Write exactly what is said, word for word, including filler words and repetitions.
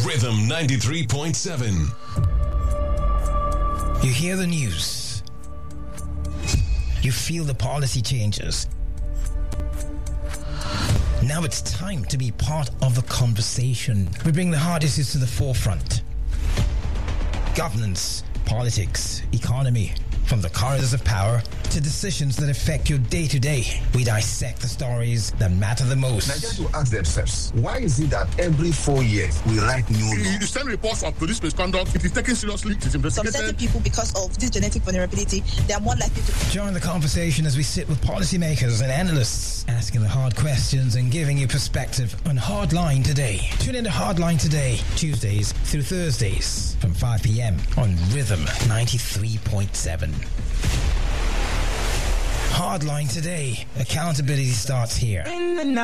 Rhythm ninety-three point seven. You hear the news. You feel the policy changes. Now it's time to be part of the conversation. We bring the hard issues to the forefront. Governance, politics, economy, from the corridors of power to decisions that affect your day-to-day. We dissect the stories that matter the most. Nigerians will ask themselves, why is it that every four years we write new laws? You send reports of police misconduct. It is taken seriously. It is investigated. Some certain people, because of this genetic vulnerability, they are more likely to... Join the conversation as we sit with policymakers and analysts, asking the hard questions and giving you perspective on Hardline Today. Tune in to Hardline Today, Tuesdays through Thursdays from five p.m. on Rhythm ninety-three point seven. Hardline Today. Accountability starts here.